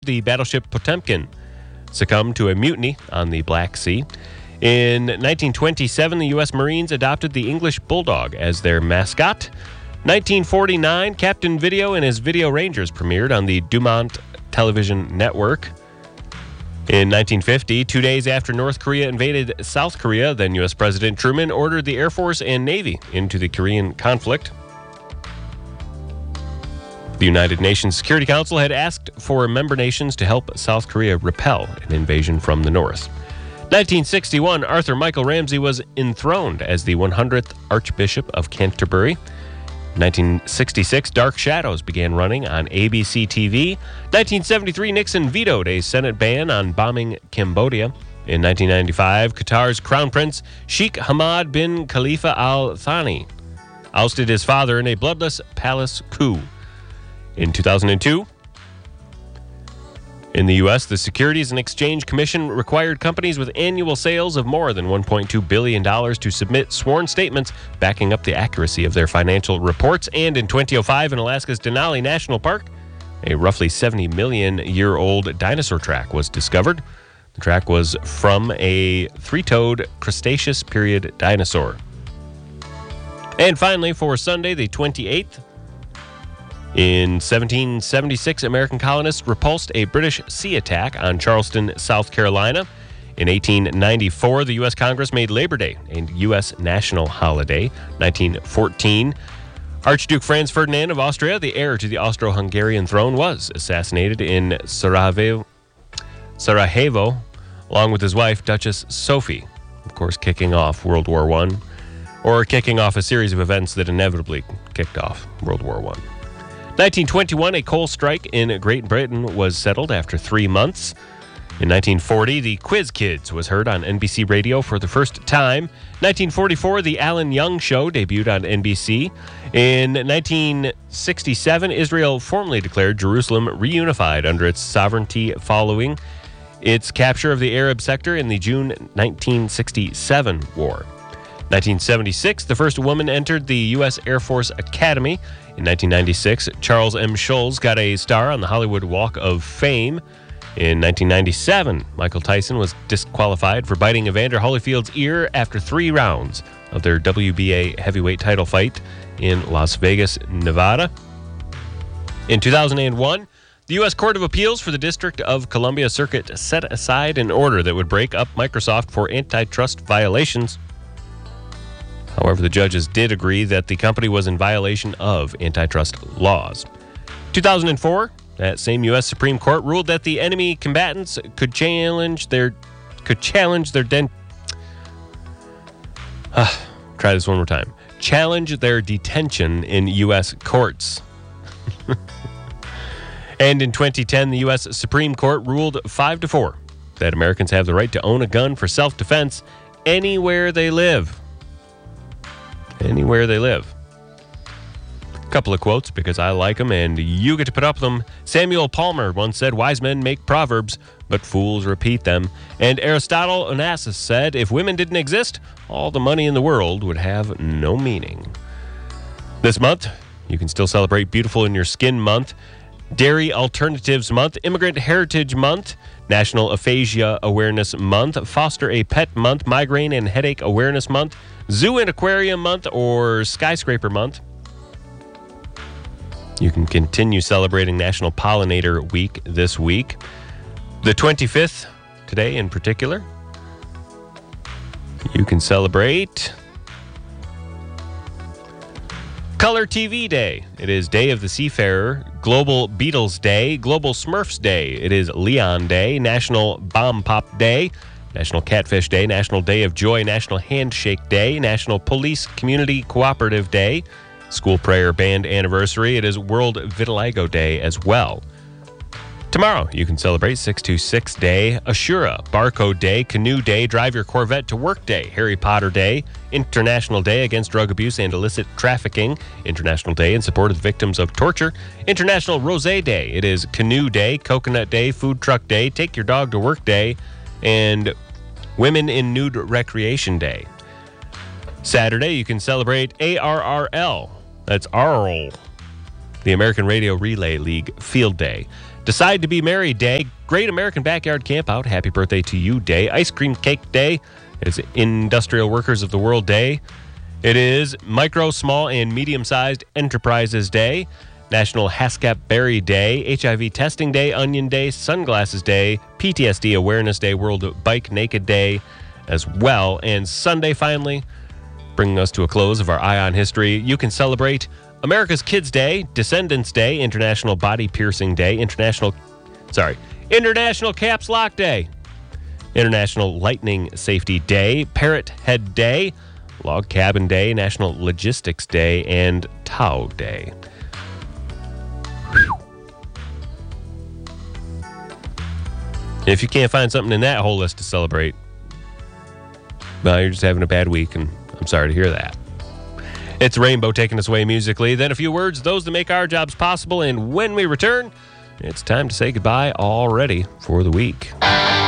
The battleship Potemkin succumbed to a mutiny on the Black Sea. In 1927, the U.S. Marines adopted the English Bulldog as their mascot. 1949, Captain Video and his Video Rangers premiered on the Dumont television network. In 1950, 2 days after North Korea invaded South Korea, then U.S. President Truman ordered the Air Force and Navy into the Korean conflict. The United Nations Security Council had asked for member nations to help South Korea repel an invasion from the north. 1961, Arthur Michael Ramsey was enthroned as the 100th Archbishop of Canterbury. 1966, Dark Shadows began running on ABC TV. 1973, Nixon vetoed a Senate ban on bombing Cambodia. In 1995, Qatar's Crown Prince Sheikh Hamad bin Khalifa Al Thani ousted his father in a bloodless palace coup. In 2002, in the U.S., the Securities and Exchange Commission required companies with annual sales of more than $1.2 billion to submit sworn statements backing up the accuracy of their financial reports. And in 2005, in Alaska's Denali National Park, a roughly 70-million-year-old dinosaur track was discovered. The track was from a three-toed Cretaceous period dinosaur. And finally, for Sunday, the 28th, in 1776, American colonists repulsed a British sea attack on Charleston, South Carolina. In 1894, the U.S. Congress made Labor Day a U.S. national holiday. 1914, Archduke Franz Ferdinand of Austria, the heir to the Austro-Hungarian throne, was assassinated in Sarajevo, along with his wife, Duchess Sophie, of course, kicking off World War I, or kicking off a series of events that inevitably kicked off World War I. 1921, a coal strike in Great Britain was settled after 3 months. In 1940, the Quiz Kids was heard on NBC Radio for the first time. 1944, the Alan Young Show debuted on NBC. In 1967, Israel formally declared Jerusalem reunified under its sovereignty following its capture of the Arab sector in the June 1967 war. 1976, the first woman entered the U.S. Air Force Academy. In 1996, Charles M. Schulz got a star on the Hollywood Walk of Fame. In 1997, Michael Tyson was disqualified for biting Evander Holyfield's ear after 3 rounds of their WBA heavyweight title fight in Las Vegas, Nevada. In 2001, the U.S. Court of Appeals for the District of Columbia Circuit set aside an order that would break up Microsoft for antitrust violations. However, the judges did agree that the company was in violation of antitrust laws. 2004, that same U.S. Supreme Court ruled that the enemy combatants could challenge their detention in U.S. courts. And in 2010, the U.S. Supreme Court ruled 5-4 that Americans have the right to own a gun for self-defense anywhere they live. Anywhere they live. A couple of quotes because I like them and you get to put up with them. Samuel Palmer once said, "Wise men make proverbs, but fools repeat them." And Aristotle Onassis said, "If women didn't exist, all the money in the world would have no meaning." This month, you can still celebrate Beautiful in Your Skin Month, Dairy Alternatives Month, Immigrant Heritage Month, National Aphasia Awareness Month, Foster a Pet Month, Migraine and Headache Awareness Month, Zoo and Aquarium Month, or Skyscraper Month. You can continue celebrating National Pollinator Week this week. The 25th, today in particular, you can celebrate Color TV Day. It is Day of the Seafarer, Global Beatles Day, Global Smurfs Day. It is Leon Day, National Bomb Pop Day, National Catfish Day, National Day of Joy, National Handshake Day, National Police Community Cooperative Day, School Prayer Band Anniversary. It is World Vitiligo Day as well. Tomorrow, you can celebrate 626 Day, Ashura, Barcode Day, Canoe Day, Drive Your Corvette to Work Day, Harry Potter Day, International Day Against Drug Abuse and Illicit Trafficking, International Day in Support of Victims of Torture, International Rosé Day. It is Canoe Day, Coconut Day, Food Truck Day, Take Your Dog to Work Day, and Women in Nude Recreation Day. Saturday, you can celebrate ARRL. That's ARRL, the American Radio Relay League Field Day. Decide to Be Merry Day. Great American Backyard Campout. Happy Birthday to You Day. Ice Cream Cake Day. It's Industrial Workers of the World Day. It is Micro, Small, and Medium-Sized Enterprises Day. National Haskap Berry Day. HIV Testing Day. Onion Day. Sunglasses Day. PTSD Awareness Day. World Bike Naked Day as well. And Sunday, finally, bringing us to a close of our Eye on History, you can celebrate America's Kids Day, Descendants Day, International Body Piercing Day, International Caps Lock Day, International Lightning Safety Day, Parrot Head Day, Log Cabin Day, National Logistics Day, and Tau Day. Whew. If you can't find something in that whole list to celebrate, well, you're just having a bad week, and I'm sorry to hear that. It's Rainbow taking us away musically. Then a few words, those that make our jobs possible. And when we return, it's time to say goodbye already for the week.